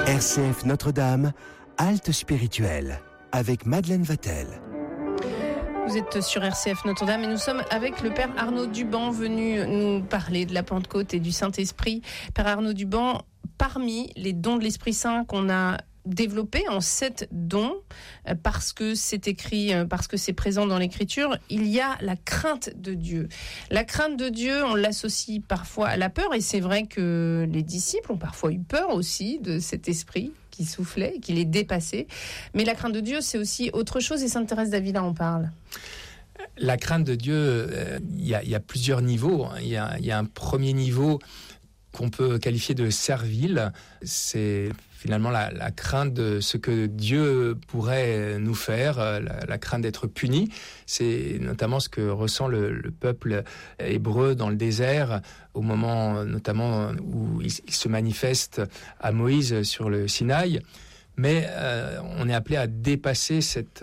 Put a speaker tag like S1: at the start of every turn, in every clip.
S1: RCF Notre-Dame, halte spirituelle, avec Madeleine Vatel.
S2: Vous êtes sur RCF Notre-Dame et nous sommes avec le Père Arnaud Duban, venu nous parler de la Pentecôte et du Saint-Esprit. Père Arnaud Duban, parmi les dons de l'Esprit Saint qu'on a développé en 7 dons, parce que c'est écrit, parce que c'est présent dans l'Écriture, il y a la crainte de Dieu. La crainte de Dieu, on l'associe parfois à la peur, et c'est vrai que les disciples ont parfois eu peur aussi de cet esprit qui soufflait, qui les dépassait. Mais la crainte de Dieu, c'est aussi autre chose, et Sainte Thérèse d'Avila en parle.
S3: La crainte de Dieu, il y a plusieurs niveaux. Il y a un premier niveau qu'on peut qualifier de servile. C'est finalement la crainte de ce que Dieu pourrait nous faire, la crainte d'être puni. C'est notamment ce que ressent le peuple hébreu dans le désert, au moment notamment où il se manifeste à Moïse sur le Sinaï. Mais on est appelé à dépasser cette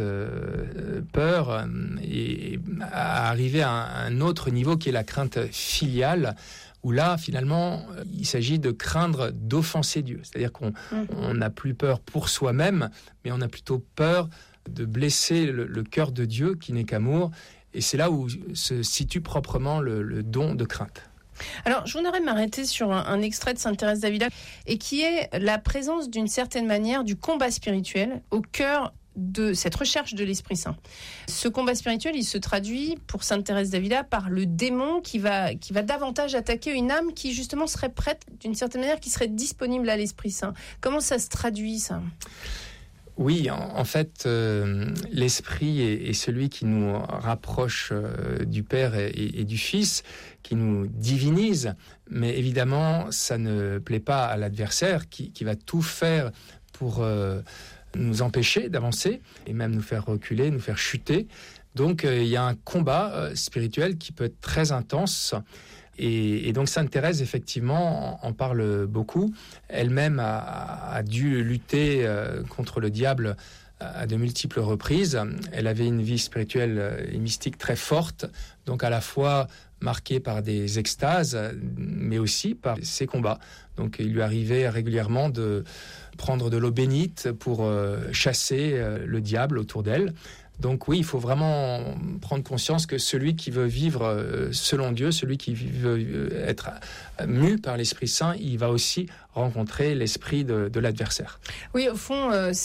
S3: peur et à arriver à un autre niveau qui est la crainte filiale, où là, finalement, il s'agit de craindre d'offenser Dieu. C'est-à-dire qu'on n'a plus peur pour soi-même, mais on a plutôt peur de blesser le cœur de Dieu, qui n'est qu'amour. Et c'est là où se situe proprement le don de crainte.
S2: Alors, je voudrais m'arrêter sur un extrait de Sainte Thérèse d'Avila, et qui est la présence d'une certaine manière du combat spirituel au cœur de cette recherche de l'Esprit Saint. Ce combat spirituel, il se traduit pour Sainte Thérèse d'Avila par le démon qui va davantage attaquer une âme qui justement serait prête, d'une certaine manière, qui serait disponible à l'Esprit Saint. Comment ça se traduit, ça ?
S3: Oui, en fait, l'Esprit est celui qui nous rapproche du Père et du Fils, qui nous divinise. Mais évidemment, ça ne plaît pas à l'adversaire qui va tout faire pour nous empêcher d'avancer et même nous faire reculer, nous faire chuter. Donc, il y a un combat spirituel qui peut être très intense. Et donc Sainte Thérèse, effectivement, en parle beaucoup. Elle-même a dû lutter contre le diable à de multiples reprises. Elle avait une vie spirituelle et mystique très forte, donc à la fois marquée par des extases, mais aussi par ses combats. Donc il lui arrivait régulièrement de prendre de l'eau bénite pour chasser le diable autour d'elle. Donc oui, il faut vraiment prendre conscience que celui qui veut vivre selon Dieu, celui qui veut être mu par l'Esprit Saint, il va aussi rencontrer l'esprit de l'adversaire.
S2: Oui, au fond,